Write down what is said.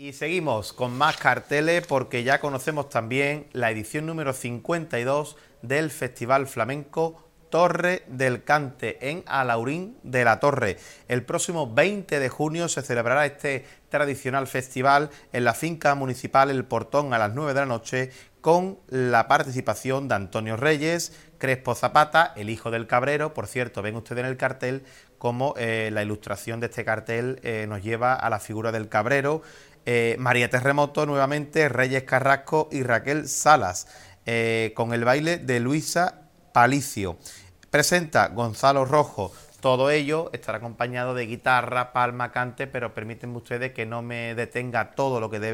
Y seguimos con más carteles porque ya conocemos también la edición número 52 del Festival Flamenco Torre del Cante en Alhaurín de la Torre. El próximo 20 de junio se celebrará este tradicional festival en la finca municipal El Portón a las 9 de la noche con la participación de Antonio Reyes, Crespo Zapata, el hijo del Cabrero. Por cierto, ven ustedes en el cartel cómo la ilustración de este cartel nos lleva a la figura del Cabrero. María Terremoto nuevamente, Reyes Carrasco y Raquel Salas, con el baile de Luisa Palicio. Presenta Gonzalo Rojo. Todo ello estará acompañado de guitarra, palma, cante, pero permítanme ustedes que no me detenga todo lo que debe